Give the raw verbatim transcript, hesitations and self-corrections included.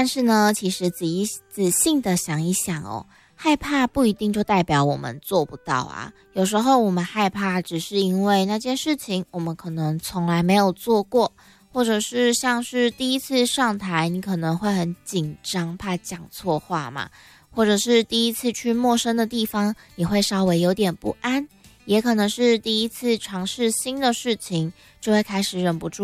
但是呢，其实仔细仔细的想一想哦，害怕不一定就代表我们做不到啊。有时候我们害怕只是因为那件事情我们可能从来没有做过，或者是像是第一次上台，你可能会很紧张，怕讲错话嘛，或者是第一次去陌生的地方，你会稍微有点不安，也可能是第一次尝试新的事情，就会开始忍不住